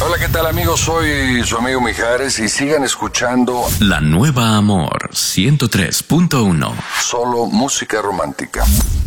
Hola, ¿qué tal, amigos? Soy su amigo Mijares y sigan escuchando La Nueva Amor 103.1. solo música romántica.